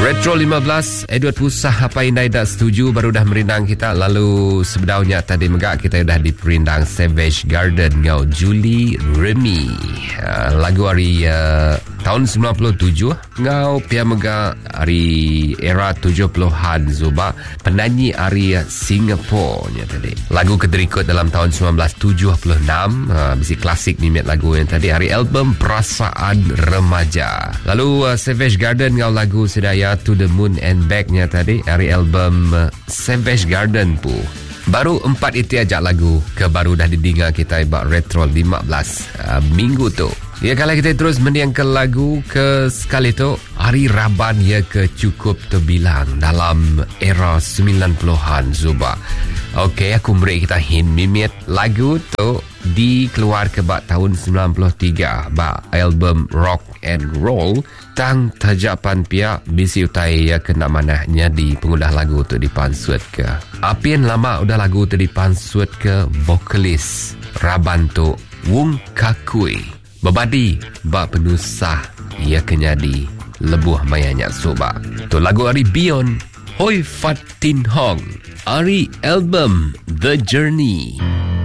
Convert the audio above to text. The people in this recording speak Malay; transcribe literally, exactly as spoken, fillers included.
Retro lima belas, Edward Pusah apa indai dah setuju baru dah merindang kita. Lalu sebenarnya tadi megak kita dah diperindang Savage Garden ngau Julie Remy. Uh, lagu hari uh, tahun sembilan puluh tujuh ngau pia megak hari era tujuh puluhan Zuba penyanyi hari Singapore nya tadi. Lagu keterikut dalam tahun sembilan belas tujuh puluh enam, uh, bisi klasik mimet lagu yang tadi hari album Perasaan Remaja. Lalu uh, Savage Garden ngau lagu sedaya To the Moon and Back-nya tadi hari album uh, Savage Garden pu. Baru empat itu aja lagu ke baru dah didengar kita ibak Retro lima belas uh, minggu tu. Ya, kalau kita terus mendiang ke lagu ke sekali tu hari Raban ya ke cukup terbilang dalam era sembilan puluhan Zuba. Okey, aku beri kita hint mimit lagu tu dikeluar ke bak tahun sembilan puluh tiga bak album Rock and Roll tang tajapan pia bisi utai ya kena manahnya di pengundah lagu tu dipansut ke apian lama udah lagu tu dipansut ke vokalis Raban tu Wong Kakui babadi bak penusah ia kenyadi lebuh mayanya soba tu lagu hari Beyond Hoi Fat Tin Hong hari album The Journey.